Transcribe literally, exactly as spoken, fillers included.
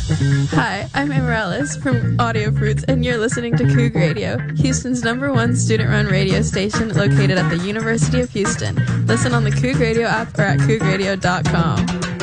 Hi, I'm Amaryllis from Audio Fruits, and you're listening to Coug Radio, Houston's number one student-run radio station located at the University of Houston. Listen on the Coug Radio app or at coug radio dot com.